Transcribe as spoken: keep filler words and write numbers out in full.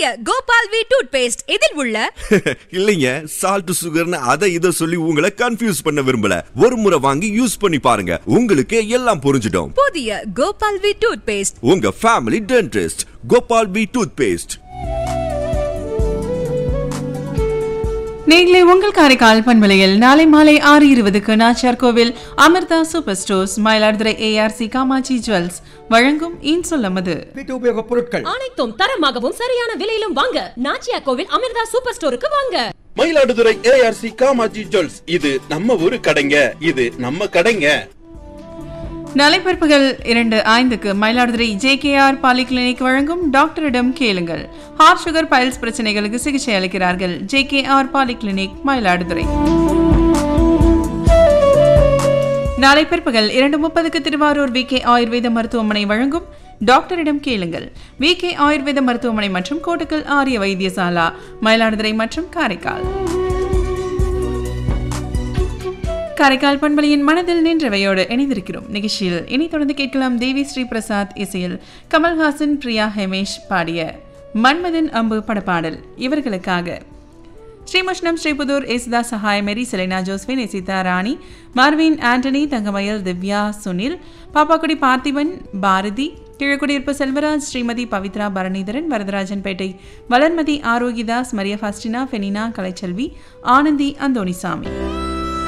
புதிய Gopal we tooth paste இதில் உள்ள இல்லைங்க சால்ட் சுகர்னு அதை இதை சொல்லி உங்களை கன்ஃபியூஸ் பண்ண விரும்பல. ஒரு முறை வாங்கி யூஸ் பண்ணி பாருங்க, உங்களுக்கு எல்லாம் புரிஞ்சிடும். புதிய கோபால் வி டூத் பேஸ்ட், உங்க family dentist. Gopal we tooth paste. நேர்களை உங்கள் காரைக்கால் பண்பலையில் நாளை மாலை ஆறு இருபதுக்கு நாச்சியார் கோவில் Amrita super stores Mayiladuthurai ARC Kamakshi jewels வழங்கும் இன்சொல்லமது வீட்டு உபயோகப் பொருட்கள் அனைத்தும் தரமாகவும் சரியான விலையிலும் வாங்க நாச்சியார் கோவில் அமிர்தா சூப்பர் ஸ்டோருக்கு வாங்க. மயிலாடுதுறை ஏஆர்சி காமாட்சி ஜுவல்ஸ், இது நம்ம ஊரு கடைங்க, இது நம்ம கடைங்க. நாளை பிற்பகல் இரண்டு ஐந்துக்கு Mayiladuthurai J K R polyclinic வழங்கும் டாக்டரிடம் கேளுங்கள். ஹார்ட் சுகர் பைல்ஸ் பிரச்சனைகளுக்கு சிகிச்சை அளிக்கிறார்கள் J K R polyclinic Mayiladuthurai. நாளை பிற்பகல் இரண்டு முப்பதுக்கு திருவாரூர் வி கே ஆயுர்வேத மருத்துவமனை வழங்கும் டாக்டரிடம் கேளுங்கள். வி கே ஆயுர்வேத மருத்துவமனை மற்றும் கோட்டக்கல் ஆரிய வைத்தியசாலா மயிலாடுதுறை மற்றும் காரைக்கால். காரைக்கால் பண்பலையின் மனதில் நின்றவையோடு இணைந்திருக்கிறோம். நிகழ்ச்சியில் இனி தொடர்ந்து கேட்கலாம் தேவி ஸ்ரீ பிரசாத் இசையில் கமல்ஹாசன் பிரியா ஹேமேஷ் பாடிய மன்மதன் அம்பு படப்பாடல். இவர்களுக்காக ஸ்ரீமுஷ்ணம் ஸ்ரீபுதூர் ஏசுதா சஹாய் மேரி செலினா ஜோஸ்பின் எசிதா ராணி மார்வின் ஆண்டனி தங்கமயல் திவ்யா சுனில் பாப்பாக்குடி பார்த்திபன் பாரதி கிழக்குடியிருப்பு செல்வராஜ் ஸ்ரீமதி பவித்ரா பரணிதரன் வரதராஜன் பேட்டை வளர்மதி ஆரோக்கியதாஸ் மரிய ஃபாஸ்டினா ஃபெனினா கலைச்செல்வி ஆனந்தி அந்தோணிசாமி.